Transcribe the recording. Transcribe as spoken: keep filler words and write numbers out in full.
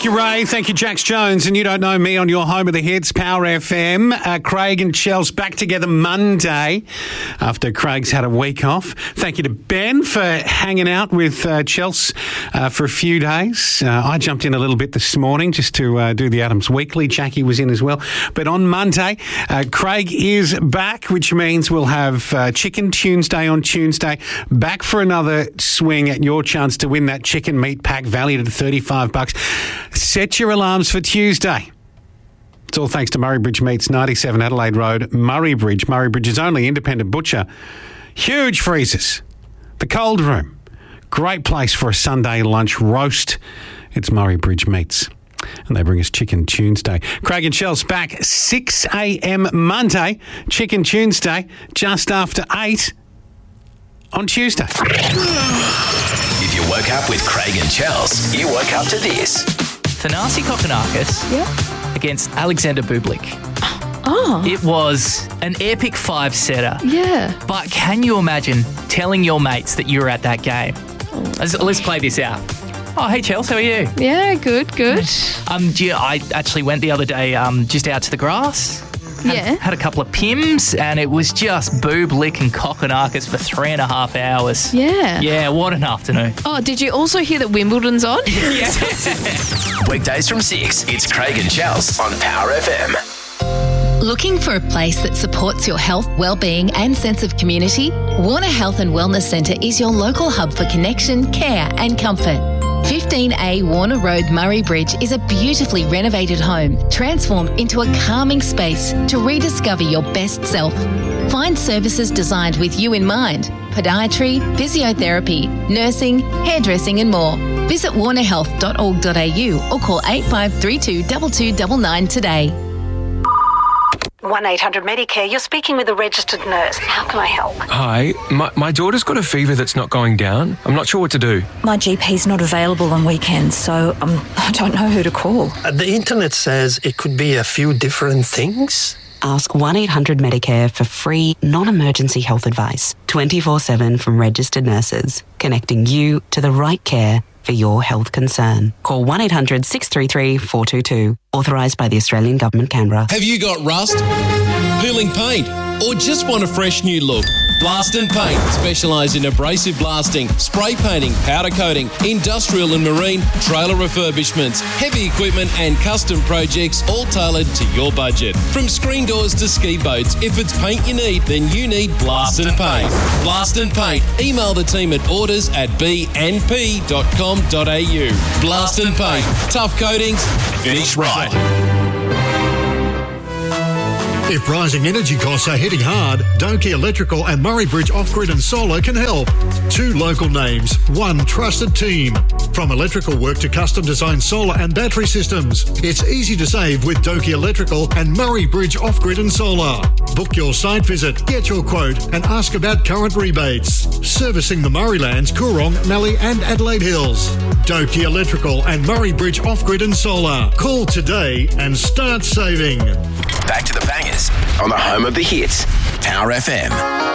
Thank you, Ray. Thank you, Jax Jones. And you don't know me on your home of the hits, Power F M. Uh, Craig and Chels back together Monday after Craig's had a week off. Thank you to Ben for hanging out with uh, Chels uh, for a few days. Uh, I jumped in a little bit this morning just to uh, do the Adams Weekly. Jackie was in as well. But on Monday, uh, Craig is back, which means we'll have uh, Chicken Tuesday on Tuesday. Back for another swing at your chance to win that chicken meat pack valued at thirty-five bucks. Set your alarms for Tuesday. It's all thanks to Murray Bridge Meats, ninety-seven Adelaide Road, Murray Bridge. Murray Bridge's only independent butcher. Huge freezers. The cold room. Great place for a Sunday lunch roast. It's Murray Bridge Meats. And they bring us Chicken Tuesday. Craig and Chels back six a.m. Monday. Chicken Tuesday just after eight on Tuesday. If you woke up with Craig and Chels, you woke up to this. Thanasi Kokkinakis Yep. against Alexander Bublik. Oh. It was an epic five-setter. Yeah. But can you imagine telling your mates that you were at that game? Let's, let's play this out. Oh, hey, Chels, how are you? Yeah, good, good. Um, do you, I actually went the other day um, just out to the grass. Had, Yeah. Had a couple of Pims, and it was just Bublik and Kokkinakis for three and a half hours. Yeah. Yeah, what an afternoon. Oh, did you also hear that Wimbledon's on? Yeah. Weekdays from six, it's Craig and Chels on Power F M. Looking for a place that supports your health, well-being and sense of community? Warner Health and Wellness Centre is your local hub for connection, care and comfort. fifteen A Warner Road, Murray Bridge is a beautifully renovated home transformed into a calming space to rediscover your best self. Find services designed with you in mind: podiatry, physiotherapy, nursing, hairdressing and more. Visit warner health dot org dot a u or call eight five three two two two nine nine today. one eight hundred Medicare, you're speaking with a registered nurse. How can I help? Hi, my, my daughter's got a fever that's not going down. I'm not sure what to do. My G P's not available on weekends, so um, I don't know who to call. Uh, the internet says it could be a few different things. Ask one eight hundred Medicare for free, non-emergency health advice, twenty-four seven from registered nurses, connecting you to the right care for your health concern. Call one eight hundred six three three four two two. Authorised by the Australian Government, Canberra. Have you got rust, peeling paint, or just want a fresh new look? Blast and Paint specialise in abrasive blasting, spray painting, powder coating, industrial and marine, trailer refurbishments, heavy equipment and custom projects, all tailored to your budget. From screen doors to ski boats, if it's paint you need, then you need Blast and Paint. Blast and Paint. Email the team at orders at b n p dot com dot a u. Blast and Paint. Tough coatings, finish right. If rising energy costs are hitting hard, Doki Electrical and Murray Bridge Off-Grid and Solar can help. Two local names, one trusted team. From electrical work to custom designed solar and battery systems, it's easy to save with Doki Electrical and Murray Bridge Off-Grid and Solar. Book your site visit, get your quote and ask about current rebates. Servicing the Murraylands, Coorong, Mallee and Adelaide Hills. Doki Electrical and Murray Bridge Off-Grid and Solar. Call today and start saving. Back to the bangers on the home of the hits, Power F M.